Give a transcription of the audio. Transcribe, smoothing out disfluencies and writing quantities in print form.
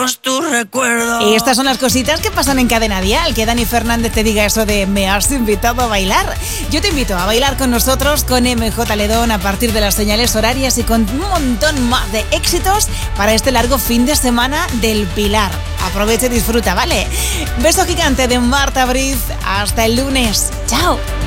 tu recuerdo. Y estas son las cositas que pasan en Cadena Dial. Que Dani Fernández te diga eso de me has invitado a bailar. Yo te invito a bailar con nosotros, con MJ Ledón, a partir de las señales horarias y con un montón más de éxitos para este largo fin de semana del Pilar. Aprovecha y disfruta, ¿vale? Beso gigante de Marta Briz. Hasta el lunes. ¡Chao!